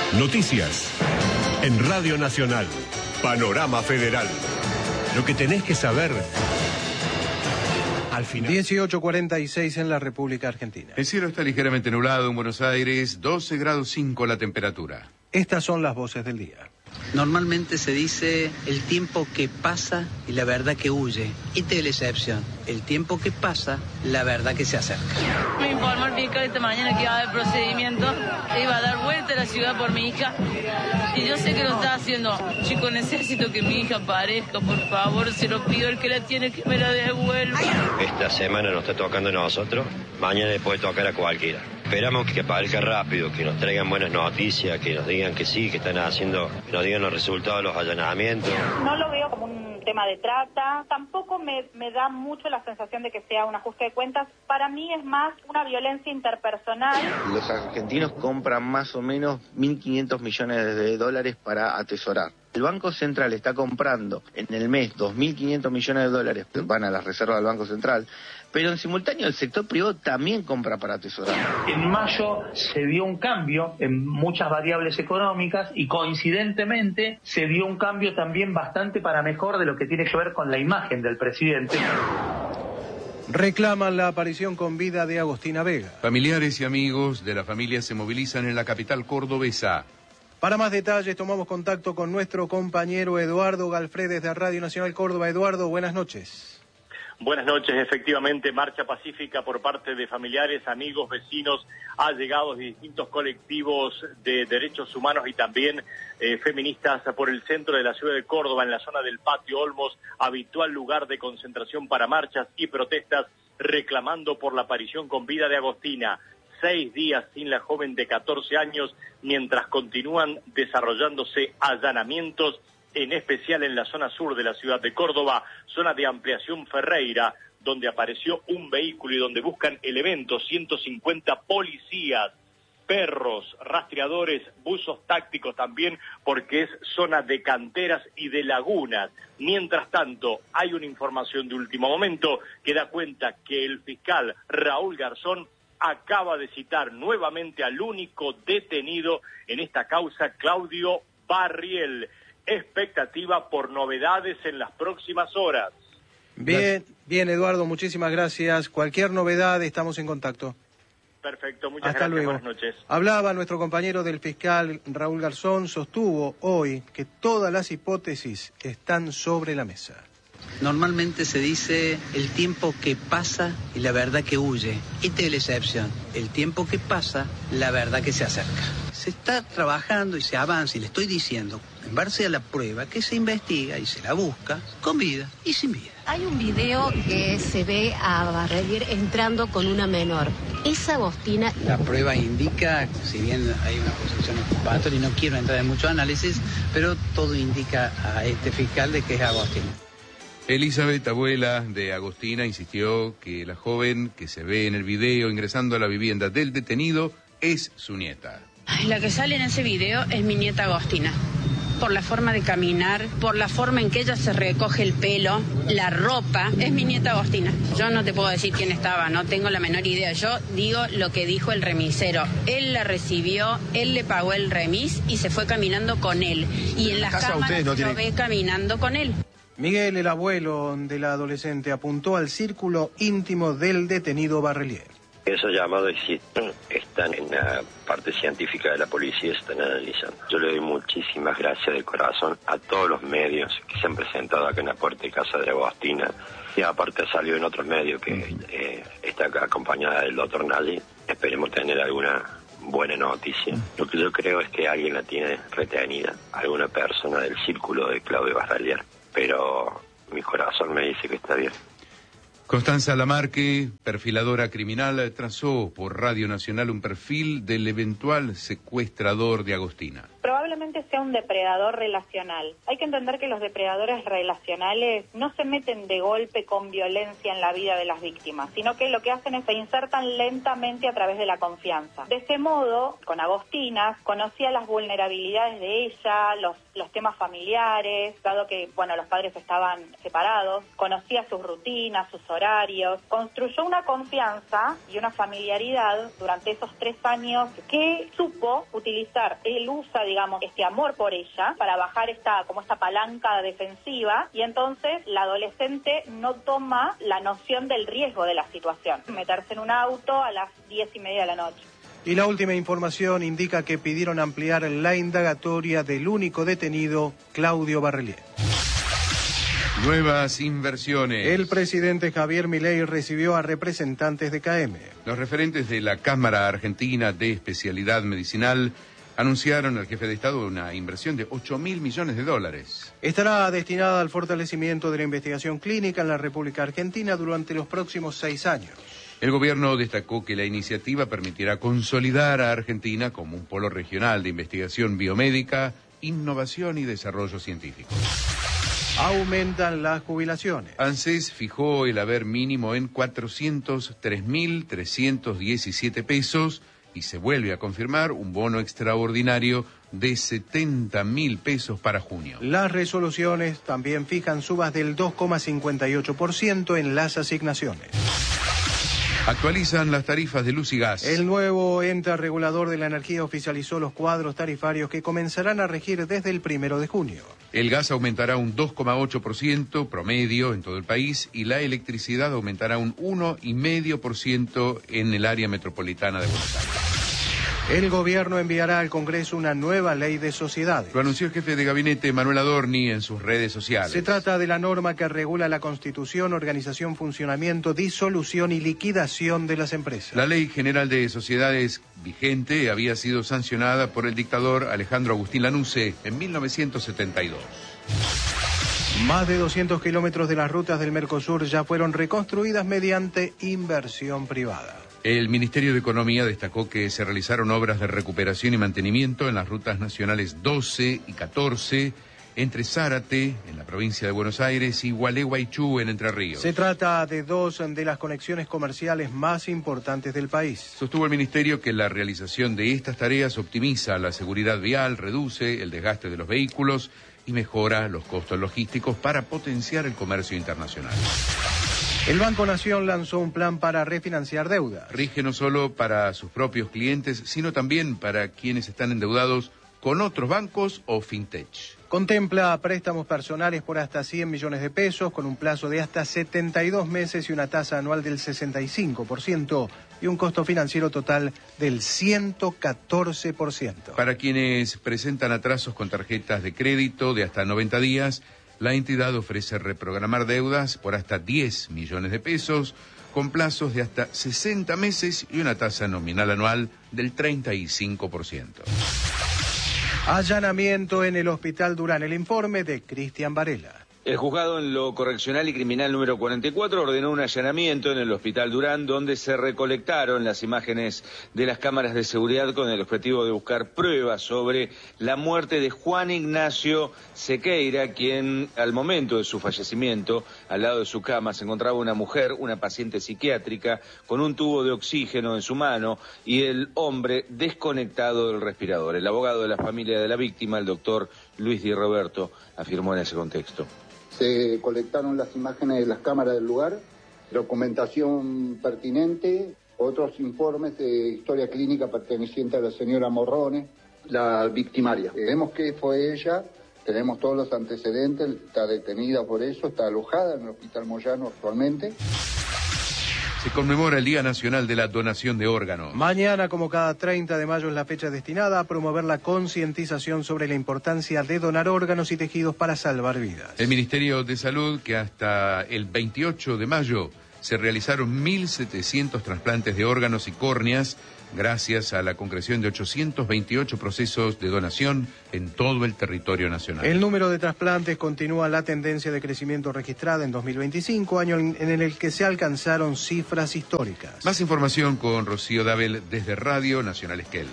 Noticias. En Radio Nacional. Panorama Federal. Lo que tenés que saber al final. 18:46 en la República Argentina. El cielo está ligeramente nublado en Buenos Aires, 12 grados 5 la temperatura. Estas son las voces del día. Normalmente se dice el tiempo que pasa y la verdad que huye. Esta es la excepción. El tiempo que pasa, la verdad que se acerca. Me informó el fiscal esta mañana que iba a haber procedimiento, iba a dar vuelta a la ciudad por mi hija. Y yo sé que lo está haciendo. Chicos, necesito que mi hija aparezca, por favor, se lo pido, el que la tiene que me la devuelva. Esta semana nos está tocando a nosotros, mañana le puede tocar a cualquiera. Esperamos que aparezca rápido, que nos traigan buenas noticias, que nos digan que sí, que están haciendo, que nos digan los resultados de los allanamientos. No lo veo como un tema de trata, tampoco me da mucho la sensación de que sea un ajuste de cuentas. Para mí es más una violencia interpersonal. Los argentinos compran más o menos 1.500 millones de dólares para atesorar. El Banco Central está comprando en el mes 2.500 millones de dólares, van a las reservas del Banco Central, pero en simultáneo el sector privado también compra para atesorar. En mayo se dio un cambio en muchas variables económicas y coincidentemente se dio un cambio también bastante para mejor de lo que tiene que ver con la imagen del presidente. Reclaman la aparición con vida de Agostina Vega. Familiares y amigos de la familia se movilizan en la capital cordobesa. Para más detalles tomamos contacto con nuestro compañero Eduardo Galfredes de Radio Nacional Córdoba. Eduardo, buenas noches. Buenas noches, efectivamente, marcha pacífica por parte de familiares, amigos, vecinos, allegados de distintos colectivos de derechos humanos y también feministas por el centro de la ciudad de Córdoba, en la zona del Patio Olmos, habitual lugar de concentración para marchas y protestas, reclamando por la aparición con vida de Agostina. 6 días sin la joven de 14 años, mientras continúan desarrollándose allanamientos, en especial en la zona sur de la ciudad de Córdoba, zona de ampliación Ferreira, donde apareció un vehículo y donde buscan elementos, 150 policías, perros, rastreadores, buzos tácticos también, porque es zona de canteras y de lagunas. Mientras tanto, hay una información de último momento que da cuenta que el fiscal Raúl Garzón acaba de citar nuevamente al único detenido en esta causa, Claudio Barriel. Expectativa por novedades en las próximas horas. Bien, Eduardo, muchísimas gracias. Cualquier novedad, estamos en contacto. Perfecto, muchas Hasta gracias, luego. Buenas noches. Hablaba nuestro compañero del fiscal Raúl Garzón, sostuvo hoy que todas las hipótesis están sobre la mesa. Normalmente se dice el tiempo que pasa y la verdad que huye. Esta es la excepción. El tiempo que pasa, la verdad que se acerca. Se está trabajando y se avanza, y le estoy diciendo, en base a la prueba, que se investiga y se la busca con vida y sin vida. Hay un video que se ve a Barriel entrando con una menor. ¿Es Agostina? La prueba indica, si bien hay una posición exculpatoria y no quiero entrar en mucho análisis, pero todo indica a este fiscal de que es Agostina. Elizabeth, abuela de Agostina, insistió que la joven que se ve en el video ingresando a la vivienda del detenido es su nieta. La que sale en ese video es mi nieta Agostina. Por la forma de caminar, por la forma en que ella se recoge el pelo, la ropa, es mi nieta Agostina. Yo no te puedo decir quién estaba, no tengo la menor idea. Yo digo lo que dijo el remisero. Él la recibió, él le pagó el remis y se fue caminando con él. Y en las cámaras lo ve caminando con él. Miguel, el abuelo de la adolescente, apuntó al círculo íntimo del detenido Barriel. Esos llamados están en la parte científica de la policía, están analizando. Yo le doy muchísimas gracias de corazón a todos los medios que se han presentado acá en la puerta de casa de Agostina. Y aparte ha salido en otros medios que está acá acompañada del doctor Nagy. Esperemos tener alguna buena noticia. Lo que yo creo es que alguien la tiene retenida, alguna persona del círculo de Claudio Barriel. Pero mi corazón me dice que está bien. Constanza Lamarque, perfiladora criminal, trazó por Radio Nacional un perfil del eventual secuestrador de Agostina. probablemente sea un depredador relacional. Hay que entender que los depredadores relacionales no se meten de golpe con violencia en la vida de las víctimas, sino que lo que hacen es se insertan lentamente a través de la confianza. De ese modo, con Agostina, conocía las vulnerabilidades de ella, los temas familiares, dado que, los padres estaban separados, conocía sus rutinas, sus horarios, construyó una confianza y una familiaridad durante esos 3 años que supo utilizar. Él usa, este amor por ella para bajar esta palanca defensiva, y entonces la adolescente no toma la noción del riesgo de la situación. Meterse en un auto a las 10:30 de la noche. Y la última información indica que pidieron ampliar la indagatoria del único detenido, Claudio Barrelier. Nuevas inversiones. El presidente Javier Milei recibió a representantes de KM. Los referentes de la Cámara Argentina de Especialidad Medicinal anunciaron al jefe de Estado una inversión de $8.000 millones. Estará destinada al fortalecimiento de la investigación clínica en la República Argentina durante los próximos 6 años. El gobierno destacó que la iniciativa permitirá consolidar a Argentina como un polo regional de investigación biomédica, innovación y desarrollo científico. Aumentan las jubilaciones. ANSES fijó el haber mínimo en 403.317 pesos y se vuelve a confirmar un bono extraordinario de 70.000 pesos para junio. Las resoluciones también fijan subas del 2,58% en las asignaciones. Actualizan las tarifas de luz y gas. El nuevo ente regulador de la energía oficializó los cuadros tarifarios que comenzarán a regir desde el 1 de junio. El gas aumentará un 2,8% promedio en todo el país y la electricidad aumentará un 1,5% en el área metropolitana de Buenos Aires. El gobierno enviará al Congreso una nueva ley de sociedades. Lo anunció el jefe de gabinete Manuel Adorni en sus redes sociales. Se trata de la norma que regula la constitución, organización, funcionamiento, disolución y liquidación de las empresas. La Ley General de Sociedades vigente había sido sancionada por el dictador Alejandro Agustín Lanusse en 1972. Más de 200 kilómetros de las rutas del Mercosur ya fueron reconstruidas mediante inversión privada. El Ministerio de Economía destacó que se realizaron obras de recuperación y mantenimiento en las rutas nacionales 12 y 14, entre Zárate, en la provincia de Buenos Aires, y Gualeguaychú, en Entre Ríos. Se trata de 2 de las conexiones comerciales más importantes del país. Sostuvo el Ministerio que la realización de estas tareas optimiza la seguridad vial, reduce el desgaste de los vehículos y mejora los costos logísticos para potenciar el comercio internacional. El Banco Nación lanzó un plan para refinanciar deudas. Rige no solo para sus propios clientes, sino también para quienes están endeudados con otros bancos o fintech. Contempla préstamos personales por hasta 100 millones de pesos, con un plazo de hasta 72 meses y una tasa anual del 65% y un costo financiero total del 114%. Para quienes presentan atrasos con tarjetas de crédito de hasta 90 días, la entidad ofrece reprogramar deudas por hasta 10 millones de pesos, con plazos de hasta 60 meses y una tasa nominal anual del 35%. Allanamiento en el Hospital Durán. El informe de Cristian Varela. El juzgado en lo correccional y criminal número 44 ordenó un allanamiento en el Hospital Durán, donde se recolectaron las imágenes de las cámaras de seguridad con el objetivo de buscar pruebas sobre la muerte de Juan Ignacio Sequeira, quien al momento de su fallecimiento, al lado de su cama, se encontraba una mujer, una paciente psiquiátrica, con un tubo de oxígeno en su mano y el hombre desconectado del respirador. El abogado de la familia de la víctima, el doctor Luis Di Roberto, afirmó en ese contexto. Se colectaron las imágenes de las cámaras del lugar, documentación pertinente, otros informes de historia clínica perteneciente a la señora Morrone, la victimaria. Vemos que fue ella, tenemos todos los antecedentes, está detenida por eso, está alojada en el Hospital Moyano actualmente. Se conmemora el Día Nacional de la Donación de Órganos. Mañana, como cada 30 de mayo, es la fecha destinada a promover la concientización sobre la importancia de donar órganos y tejidos para salvar vidas. El Ministerio de Salud, que hasta el 28 de mayo se realizaron 1.700 trasplantes de órganos y córneas, gracias a la concreción de 828 procesos de donación en todo el territorio nacional. El número de trasplantes continúa la tendencia de crecimiento registrada en 2025, año en el que se alcanzaron cifras históricas. Más información con Rocío Dabel desde Radio Nacional Esquel.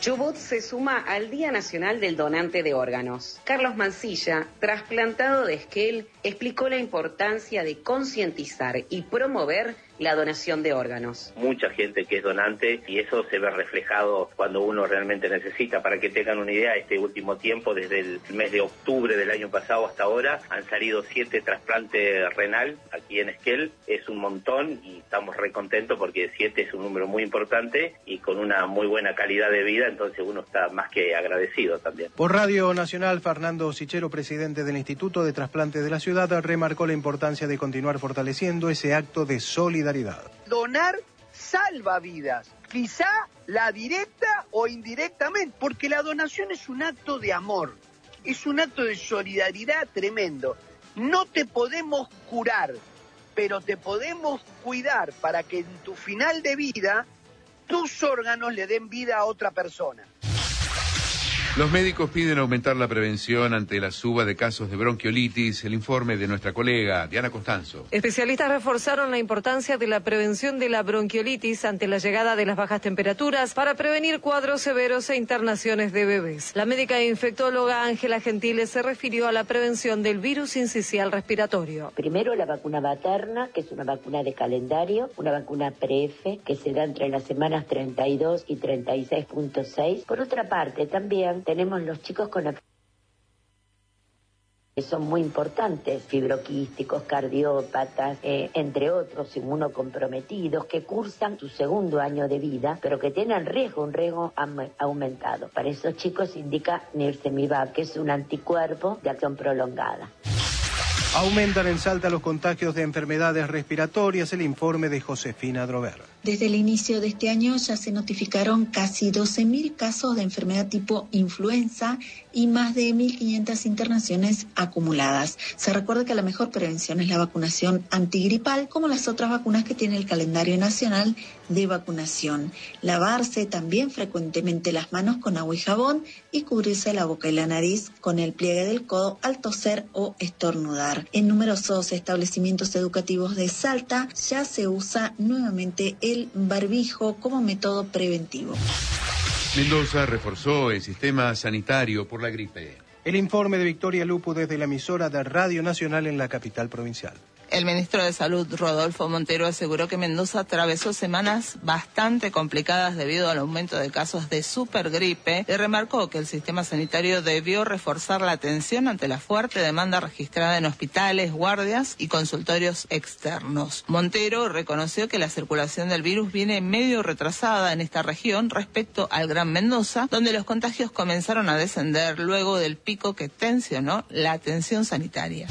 Chubut se suma al Día Nacional del Donante de Órganos. Carlos Mancilla, trasplantado de Esquel, explicó la importancia de concientizar y promover la donación de órganos. Mucha gente que es donante y eso se ve reflejado cuando uno realmente necesita. Para que tengan una idea, este último tiempo, desde el mes de octubre del año pasado hasta ahora, han salido 7 trasplantes renal aquí en Esquel. Es un montón y estamos re contentos porque 7 es un número muy importante y con una muy buena calidad de vida, entonces uno está más que agradecido también. Por Radio Nacional, Fernando Sichero, presidente del Instituto de Trasplante de la ciudad, remarcó la importancia de continuar fortaleciendo ese acto de solidaridad. Donar salva vidas, quizá la directa o indirectamente, porque la donación es un acto de amor, es un acto de solidaridad tremendo. No te podemos curar, pero te podemos cuidar para que en tu final de vida tus órganos le den vida a otra persona. Los médicos piden aumentar la prevención ante la suba de casos de bronquiolitis. El informe de nuestra colega Diana Costanzo. Especialistas reforzaron la importancia de la prevención de la bronquiolitis ante la llegada de las bajas temperaturas para prevenir cuadros severos e internaciones de bebés. La médica e infectóloga Ángela Gentile se refirió a la prevención del virus sincicial respiratorio. Primero la vacuna materna, que es una vacuna de calendario, una vacuna PREF, que se da entre las semanas 32 y 36.6. Por otra parte, también tenemos los chicos con que son muy importantes, fibroquísticos, cardiópatas, entre otros, inmunocomprometidos, que cursan su segundo año de vida, pero que tienen un riesgo aumentado. Para esos chicos indica Nirsevimab, que es un anticuerpo de acción prolongada. Aumentan en Salta los contagios de enfermedades respiratorias. El informe de Josefina Drover. Desde el inicio de este año ya se notificaron casi 12.000 casos de enfermedad tipo influenza y más de 1.500 internaciones acumuladas. Se recuerda que la mejor prevención es la vacunación antigripal, como las otras vacunas que tiene el calendario nacional de vacunación. Lavarse también frecuentemente las manos con agua y jabón y cubrirse la boca y la nariz con el pliegue del codo al toser o estornudar. En numerosos establecimientos educativos de Salta ya se usa nuevamente el barbijo como método preventivo. Mendoza reforzó el sistema sanitario por la gripe. El informe de Victoria Lupu desde la emisora de Radio Nacional en la capital provincial. El ministro de Salud, Rodolfo Montero, aseguró que Mendoza atravesó semanas bastante complicadas debido al aumento de casos de supergripe y remarcó que el sistema sanitario debió reforzar la atención ante la fuerte demanda registrada en hospitales, guardias y consultorios externos. Montero reconoció que la circulación del virus viene medio retrasada en esta región respecto al Gran Mendoza, donde los contagios comenzaron a descender luego del pico que tensionó la atención sanitaria.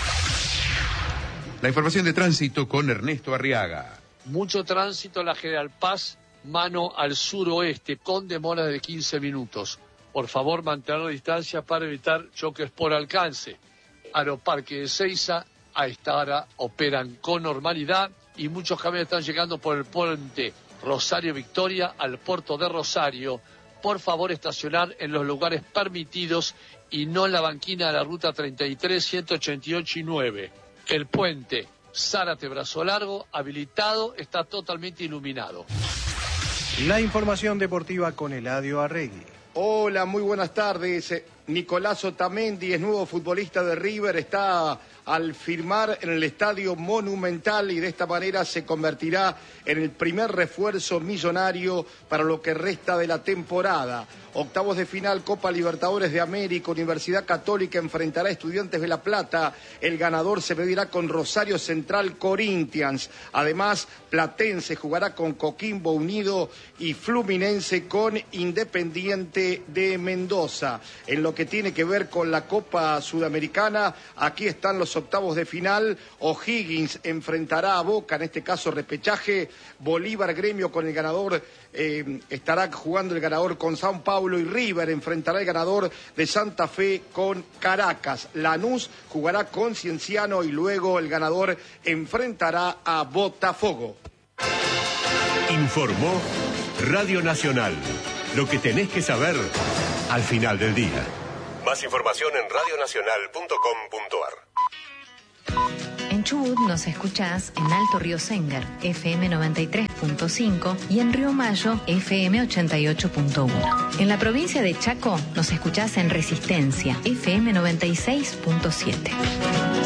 La información de tránsito con Ernesto Arriaga. Mucho tránsito en la General Paz, mano al suroeste, con demora de 15 minutos. Por favor, mantener la distancia para evitar choques por alcance. Aeroparque de Ezeiza, a esta hora operan con normalidad y muchos camiones están llegando por el puente Rosario Victoria al puerto de Rosario. Por favor, estacionar en los lugares permitidos y no en la banquina de la ruta 33, 188 y 9. El puente Zárate Brazo Largo, habilitado, está totalmente iluminado. La información deportiva con Eladio Arregui. Hola, muy buenas tardes. Nicolás Otamendi es nuevo futbolista de River, está al firmar en el Estadio Monumental y de esta manera se convertirá en el primer refuerzo millonario para lo que resta de la temporada. Octavos de final, Copa Libertadores de América, Universidad Católica enfrentará a Estudiantes de La Plata. El ganador se medirá con Rosario Central Corinthians. Además, Platense jugará con Coquimbo Unido y Fluminense con Independiente de Mendoza. En lo que tiene que ver con la Copa Sudamericana, aquí están los octavos de final. O'Higgins enfrentará a Boca, en este caso repechaje. Bolívar Gremio con el ganador, estará jugando el ganador con Sao Paulo y River enfrentará el ganador de Santa Fe con Caracas. Lanús jugará con Cienciano y luego el ganador enfrentará a Botafogo. Informó Radio Nacional. Lo que tenés que saber al final del día. Más información en radionacional.com.ar. En Chubut nos escuchás en Alto Río Sengar, FM 93. 92.5 y en Río Mayo FM 88.1. En la provincia de Chaco nos escuchás en Resistencia FM 96.7.